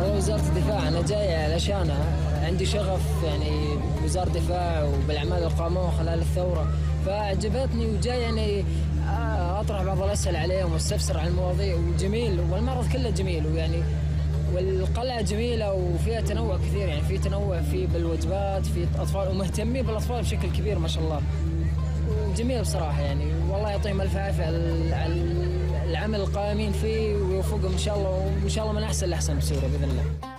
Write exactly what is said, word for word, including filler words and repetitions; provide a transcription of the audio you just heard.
والله وزارة الدفاع أنا جاي علشانها، عندي شغف يعني وزارة الدفاع وبالأعمال اللي قاموها خلال الثورة، فعجبتني وجاي يعني أطرح بعض الأسئلة عليهم واستفسر عن المواضيع. وجميل والمعرض كله جميل، ويعني والقلعة جميلة وفيها تنوع كثير، يعني في تنوع في بالوجبات، في أطفال ومهتمين بالأطفال بشكل كبير ما شاء الله. جميل بصراحة يعني، والله يعطيهم ألف عافية على العمل القائمين فيه ويوفقهم إن شاء الله، وإن شاء الله من أحسن لأحسن بسوريا بإذن الله.